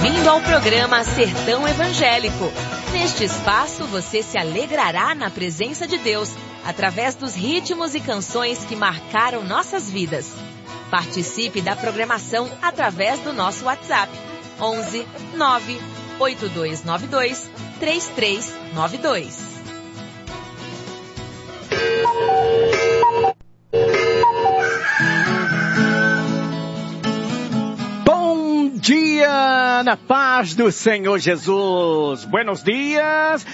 Bem-vindo ao programa Sertão Evangélico. Neste espaço você se alegrará na presença de Deus, através dos ritmos e canções que marcaram nossas vidas. Participe da programação através do nosso WhatsApp, 11 9 8292 3392. Dia na paz do Senhor Jesus. Buenos dias.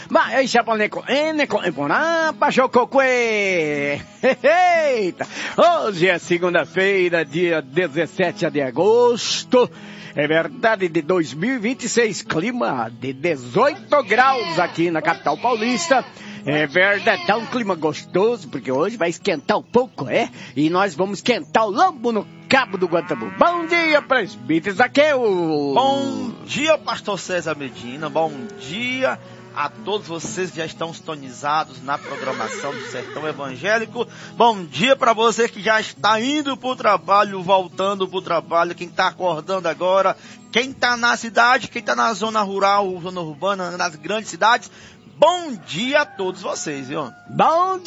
Eita. Hoje é segunda-feira, dia 17 de agosto. É verdade, de 2026, clima de 18 graus aqui na capital paulista. É verdade, tá um clima gostoso, porque hoje vai esquentar um pouco, e nós vamos esquentar o lombo no Cabo do Guantabu. Bom dia, presbítero Zaqueu! Bom dia, pastor César Medina, bom dia a todos vocês que já estão sintonizados na programação do Sertão Evangélico. Bom dia para você que já está indo para o trabalho, voltando para o trabalho, quem está acordando agora, quem está na cidade, quem está na zona rural, zona urbana, nas grandes cidades. Bom dia a todos vocês, viu? Bom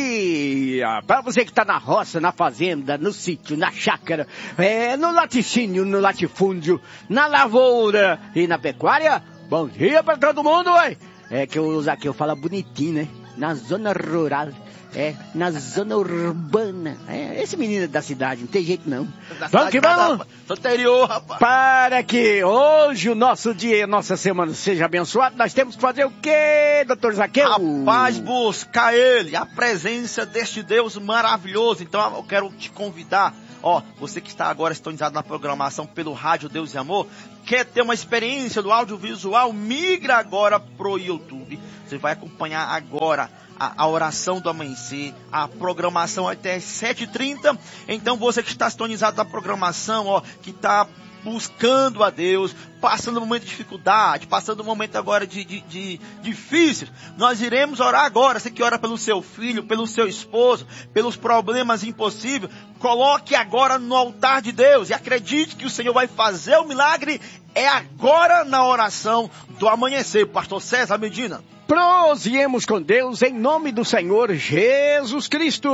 dia! Para você que está na roça, na fazenda, no sítio, na chácara, no laticínio, no latifúndio, na lavoura e na pecuária, bom dia para todo mundo, ué! É que o Zaqueu fala bonitinho, né? Na zona rural, na zona urbana. Esse menino é da cidade, não tem jeito não. Vamos que vamos! Do interior, rapaz. Para que hoje o nosso dia e a nossa semana seja abençoado, nós temos que fazer o quê, doutor Zaqueu? Rapaz, buscar ele, a presença deste Deus maravilhoso. Então eu quero te convidar, você que está agora sintonizado na programação pelo Rádio Deus e Amor, quer ter uma experiência do audiovisual, migra agora pro YouTube. Você vai acompanhar agora a oração do amanhecer, a programação até 7h30. Então você que está sintonizado na programação, que está buscando a Deus, passando um momento de dificuldade, passando um momento agora de difícil, nós iremos orar agora. Você que ora pelo seu filho, pelo seu esposo, pelos problemas impossíveis, coloque agora no altar de Deus e acredite que o Senhor vai fazer o milagre. É agora na oração do amanhecer, pastor César Medina. Prosseguimos com Deus em nome do Senhor Jesus Cristo.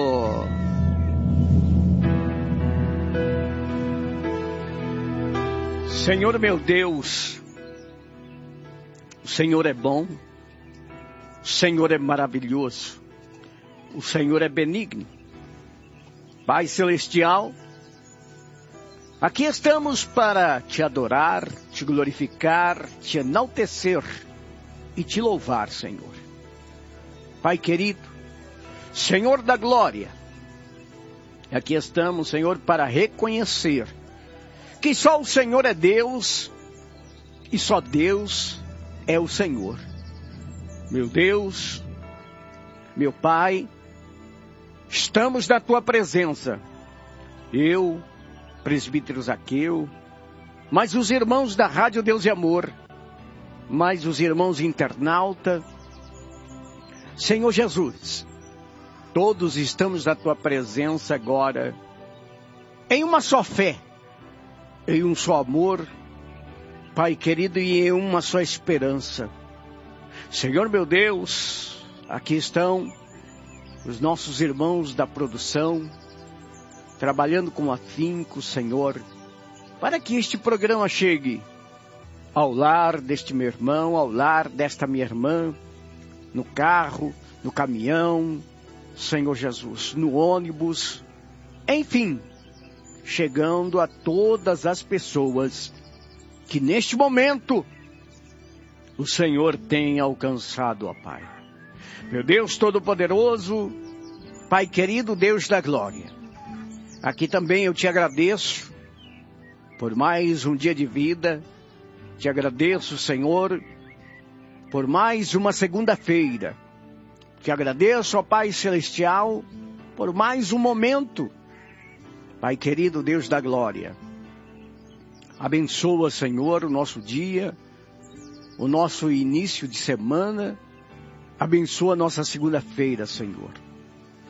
Senhor meu Deus, o Senhor é bom, o Senhor é maravilhoso, o Senhor é benigno. Pai Celestial, aqui estamos para te adorar, te glorificar, te enaltecer e te louvar, Senhor. Pai querido, Senhor da glória, aqui estamos, Senhor, para reconhecer que só o Senhor é Deus e só Deus é o Senhor. Meu Deus, meu Pai, estamos na tua presença. Eu, presbítero Zaqueu, mas os irmãos da Rádio Deus e Amor, mais os irmãos internauta. Senhor Jesus, todos estamos na tua presença agora, em uma só fé, em um só amor, Pai querido, e em uma só esperança. Senhor meu Deus, aqui estão os nossos irmãos da produção, trabalhando com afinco, Senhor, para que este programa chegue ao lar deste meu irmão, ao lar desta minha irmã, no carro, no caminhão, Senhor Jesus, no ônibus, enfim, chegando a todas as pessoas que neste momento o Senhor tem alcançado, ó Pai. Meu Deus Todo-Poderoso, Pai querido, Deus da glória, aqui também eu te agradeço por mais um dia de vida. Te agradeço, Senhor, por mais uma segunda-feira. Te agradeço, ó Pai Celestial, por mais um momento. Pai querido, Deus da glória, abençoa, Senhor, o nosso dia, o nosso início de semana. Abençoa a nossa segunda-feira, Senhor.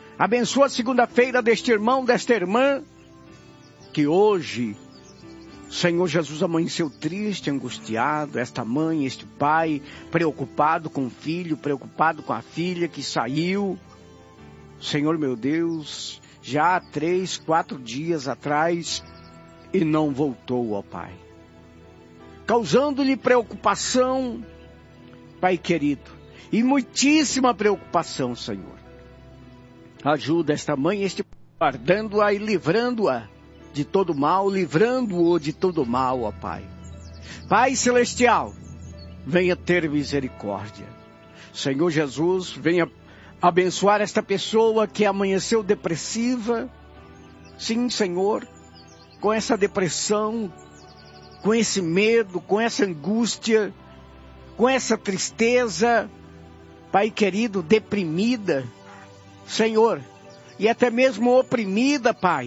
Abençoa a segunda-feira deste irmão, desta irmã, que hoje Senhor Jesus, amanheceu triste, angustiado, esta mãe, este pai, preocupado com o filho, preocupado com a filha que saiu. Senhor meu Deus, já há 3, 4 dias atrás e não voltou, ó Pai. Causando-lhe preocupação, Pai querido, e muitíssima preocupação, Senhor. Ajuda esta mãe, este pai, guardando-a e livrando-a de todo mal, livrando-o de todo mal, ó Pai. Pai celestial, venha ter misericórdia. Senhor Jesus, venha abençoar esta pessoa que amanheceu depressiva. Sim, Senhor, com essa depressão, com esse medo, com essa angústia, com essa tristeza, Pai querido, deprimida, Senhor, e até mesmo oprimida, Pai.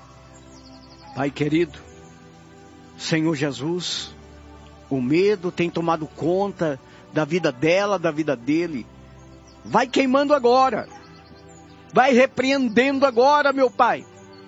Pai querido, Senhor Jesus, o medo tem tomado conta da vida dela, da vida dele. Vai queimando agora. Vai repreendendo agora, meu Pai.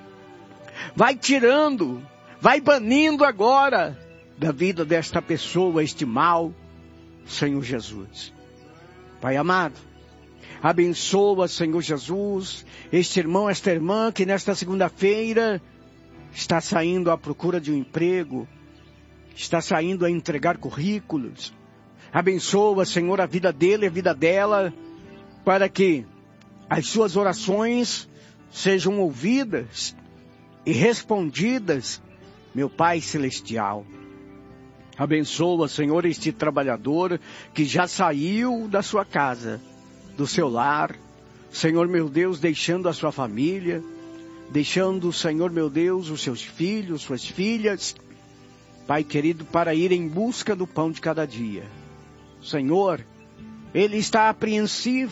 Vai tirando, vai banindo agora da vida desta pessoa este mal, Senhor Jesus. Pai amado, abençoa, Senhor Jesus, este irmão, esta irmã que nesta segunda-feira está saindo à procura de um emprego, está saindo a entregar currículos. Abençoa, Senhor, a vida dele, a vida dela, para que as suas orações sejam ouvidas e respondidas, meu Pai celestial. Abençoa, Senhor, este trabalhador que já saiu da sua casa, do seu lar, Senhor meu Deus, deixando a sua família, deixando, Senhor meu Deus, os seus filhos, suas filhas, Pai querido, para ir em busca do pão de cada dia. Senhor, ele está apreensivo,